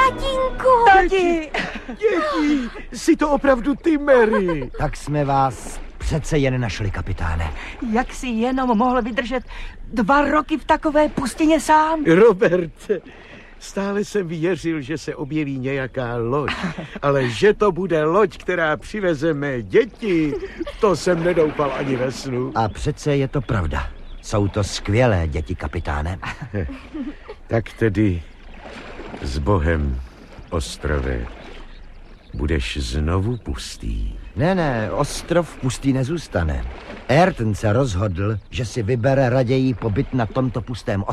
Tatínku! Tati! Děti, jsi to opravdu ty, Mary. Tak jsme vás přece jen našli, kapitáne. Jak jsi jenom mohl vydržet 2 roky v takové pustině sám? Robert, stále jsem věřil, že se objeví nějaká loď, ale že to bude loď, která přiveze mé děti, to jsem nedoufal ani ve snu. A přece je to pravda. Jsou to skvělé děti, kapitáne. Tak tedy s Bohem, ostrove, budeš znovu pustý. Ne, ostrov pustý nezůstane. Ayrton se rozhodl, že si vybere raději pobyt na tomto pustém